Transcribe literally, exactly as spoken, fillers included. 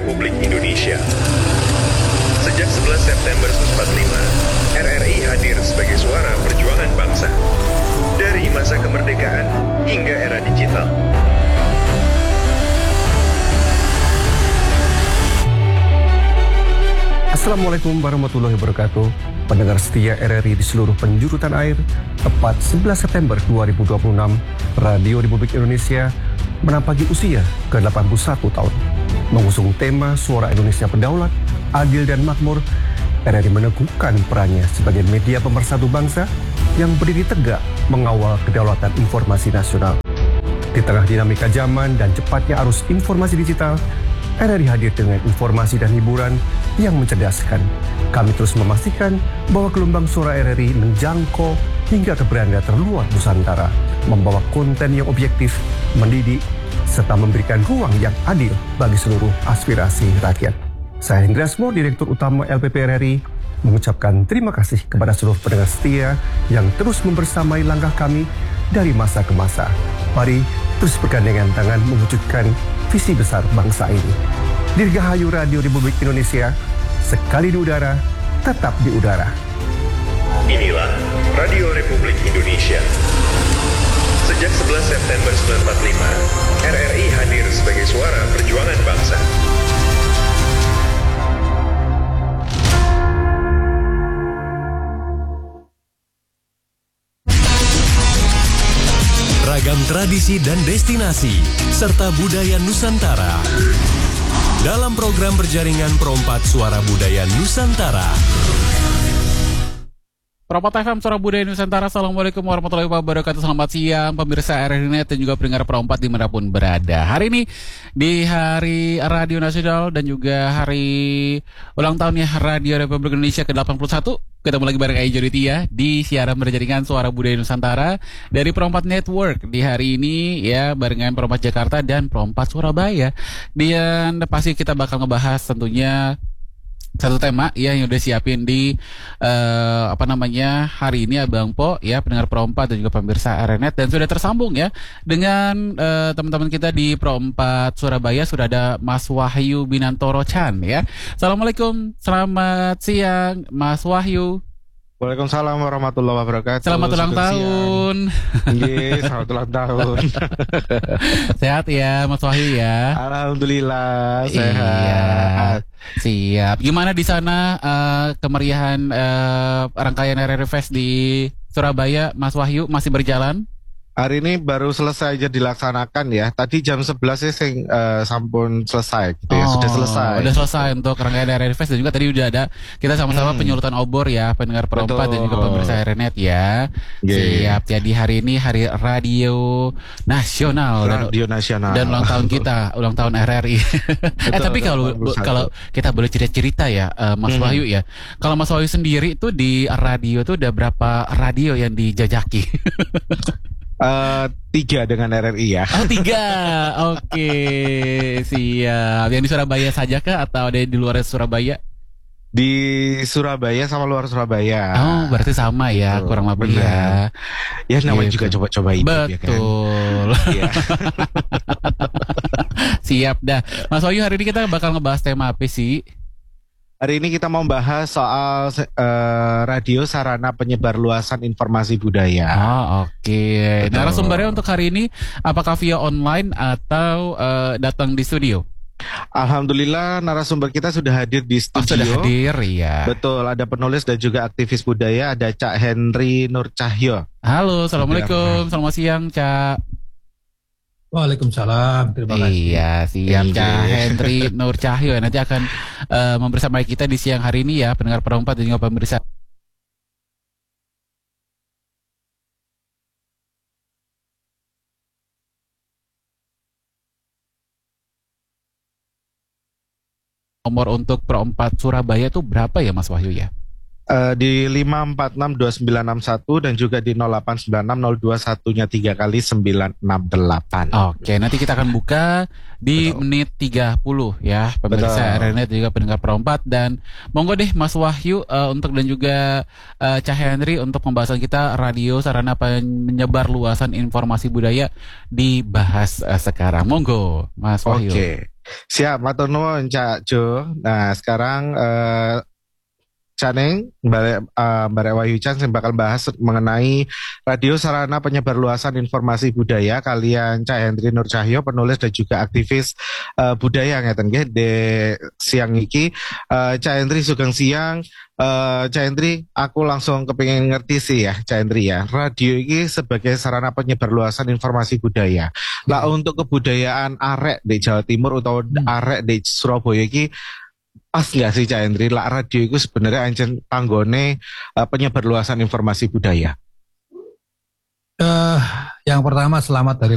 Republik Indonesia. Sejak sebelas September seribu sembilan ratus empat puluh lima, R R I hadir sebagai suara perjuangan bangsa. Dari masa kemerdekaan hingga era digital. Assalamualaikum warahmatullahi wabarakatuh. Pendengar setia R R I di seluruh penjuru tanah air, tepat sebelas September dua ribu dua puluh enam, Radio Republik Indonesia menampaki usia ke delapan puluh satu tahun. Mengusung tema Suara Indonesia Berdaulat, Adil dan Makmur, R R I meneguhkan perannya sebagai media pemersatu bangsa yang berdiri tegak mengawal kedaulatan informasi nasional. Di tengah dinamika zaman dan cepatnya arus informasi digital, R R I hadir dengan informasi dan hiburan yang mencerdaskan. Kami terus memastikan bahwa gelombang suara R R I menjangkau hingga ke beranda terluar Nusantara, membawa konten yang objektif, mendidik, serta memberikan ruang yang adil bagi seluruh aspirasi rakyat. Saya Hendra Asmo, Direktur Utama L P P R R I, mengucapkan terima kasih kepada seluruh pendengar setia yang terus membersamai langkah kami dari masa ke masa. Mari terus bergandengan tangan mewujudkan visi besar bangsa ini. Dirgahayu Radio Republik Indonesia, sekali di udara, tetap di udara. Inilah Radio Republik Indonesia. Sejak sebelas September seribu sembilan ratus empat puluh lima, R R I hadir sebagai suara perjuangan bangsa. Ragam tradisi dan destinasi, serta budaya Nusantara. Dalam program berjaringan Perompat Suara Budaya Nusantara. Perompat F M Suara Budaya Nusantara. Assalamualaikum warahmatullahi wabarakatuh. Selamat siang pemirsa R R I Net dan juga pendengar Perompat dimanapun berada. Hari ini di Hari Radio Nasional dan juga hari ulang tahunnya Radio Republik Indonesia ke delapan puluh satu. Ketemu lagi bareng Aija Ditya di siaran berjaringan Suara Budaya Nusantara dari Perompat Network di hari ini ya, barengan Perompat Jakarta dan Perompat Surabaya. Dan pasti kita bakal ngebahas tentunya satu tema ya yang udah siapin di uh, apa namanya hari ini Abang Po ya, pendengar Perompat dan juga pemirsa R R I Net, dan sudah tersambung ya dengan uh, teman-teman kita di Perompat Surabaya. Sudah ada Mas Wahyu Binantoro Chan ya. Assalamualaikum, selamat siang Mas Wahyu. Waalaikumsalam warahmatullahi wabarakatuh. Selamat ulang tahun. Iya, selamat ulang tahun. Sehat ya Mas Wahyu ya. Alhamdulillah sehat. Iya, siap. Gimana di sana uh, kemeriahan uh, rangkaian R R I Fest di Surabaya, Mas Wahyu, masih berjalan? Hari ini baru selesai aja dilaksanakan ya. Tadi jam sebelas sih sing, uh, sampun selesai gitu ya. Oh, sudah selesai. Sudah selesai untuk rangkaian R R I Fest, dan juga tadi udah ada kita sama-sama hmm. penyulutan obor ya, pendengar Perompat dan juga pemirsa R R I Net ya. Yeah. Siap ya, di hari ini Hari Radio Nasional Radio dan, Nasional dan ulang tahun kita, ulang tahun R R I. eh tapi kalau kalau kita boleh cerita-cerita ya uh, Mas hmm. Wahyu ya. Kalau Mas Wahyu sendiri tuh di radio tuh udah berapa radio yang dijajaki? Uh, tiga dengan R R I ya. Oh tiga, oke okay. Siap. Yang di Surabaya saja kah atau ada di luar Surabaya? Di Surabaya sama luar Surabaya. Oh berarti sama ya, oh, kurang lebih ya. Ya namanya gitu. Juga coba-coba hidup. Betul ya kan? Siap dah. Mas Wahyu, hari ini kita bakal ngebahas tema apa sih? Hari ini kita mau bahas soal uh, radio sarana penyebar luasan informasi budaya. Oh oke. Okay. Narasumbernya untuk hari ini apakah via online atau uh, datang di studio? Alhamdulillah narasumber kita sudah hadir di studio. Oh, sudah hadir ya. Betul, ada penulis dan juga aktivis budaya, ada Cak Henry Nur Cahyo. Halo, assalamualaikum, selamat siang Cak. Waalaikumsalam, terima kasih. Iya, siap Cak Henry Nur Cahyo nanti akan uh, membersamai kita di siang hari ini ya, pendengar Perompat dan juga pemirsa. Nomor untuk Perompat Surabaya itu berapa ya Mas Wahyu ya? Uh, di lima empat enam dua sembilan enam satu dan juga di nol delapan sembilan enam nol dua satu-nya tiga kali sembilan enam delapan. Oke, nanti kita akan buka di Betul. menit tiga puluh ya, pemirsa R R I Net juga pendengar Perompat. Dan monggo deh Mas Wahyu uh, untuk dan juga uh, Cah Henry untuk pembahasan kita radio sarana penyebar luasan informasi budaya dibahas uh, sekarang. Monggo Mas Wahyu. Oke. Siap, matur nuwun Cak Jo. Nah, sekarang eh, Caneng, Mbak uh, Mbak Wahyu Chan yang bakal bahas mengenai radio sarana penyebar luasan informasi budaya kalian Cak Hendri Nur Cahyo, penulis dan juga aktivis uh, budaya ngeten nggih de siang iki. uh, Cak Hendri sugeng siang. uh, Cak Hendri, aku langsung kepingin ngerti sih ya Cak Hendri ya. Radio ini sebagai sarana penyebar luasan informasi budaya. Lah hmm. untuk kebudayaan arek di Jawa Timur atau hmm. arek di Surabaya iki pas nggak sih Cak Hendri, lah radio itu sebenarnya ancen panggone uh, penyebar luasan informasi budaya? Uh, yang pertama selamat dari